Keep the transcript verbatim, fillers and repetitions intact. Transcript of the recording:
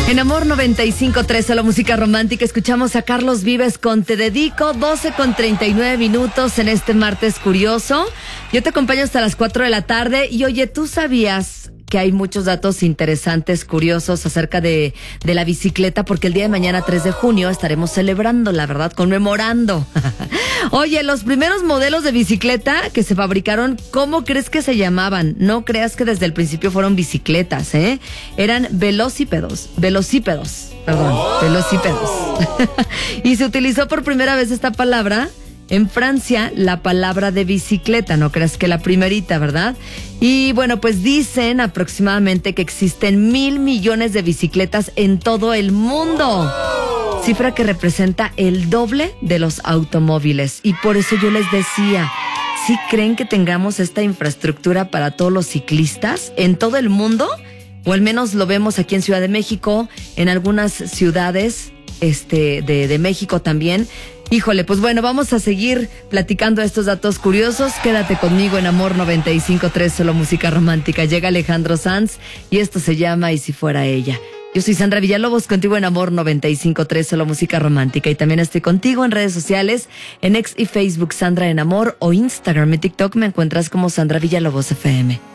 En Amor noventa y cinco punto tres, solo música romántica, escuchamos a Carlos Vives con Te Dedico, doce con treinta y nueve minutos en este martes curioso. Yo te acompaño hasta las cuatro de la tarde y oye, ¿tú sabías que hay muchos datos interesantes, curiosos acerca de, de la bicicleta? Porque el día de mañana, tres de junio, estaremos celebrando, la verdad, conmemorando. Oye, los primeros modelos de bicicleta que se fabricaron, ¿cómo crees que se llamaban? No creas que desde el principio fueron bicicletas, ¿eh? Eran velocípedos, velocípedos, perdón, velocípedos. Y se utilizó por primera vez esta palabra en Francia, la palabra de bicicleta, no creas que la primerita, ¿verdad? Y bueno, pues dicen aproximadamente que existen mil millones de bicicletas en todo el mundo. Cifra que representa el doble de los automóviles. Y por eso yo les decía, ¿sí creen que tengamos esta infraestructura para todos los ciclistas en todo el mundo? O al menos lo vemos aquí en Ciudad de México, en algunas ciudades este, de, de México también. Híjole, pues bueno, vamos a seguir platicando estos datos curiosos. Quédate conmigo en Amor noventa y cinco punto tres, solo música romántica. Llega Alejandro Sanz y esto se llama Y si fuera ella. Yo soy Sandra Villalobos, contigo en Amor noventa y cinco punto tres, solo música romántica. Y también estoy contigo en redes sociales, en X y Facebook, Sandra en Amor, o Instagram y TikTok me encuentras como Sandra Villalobos F M.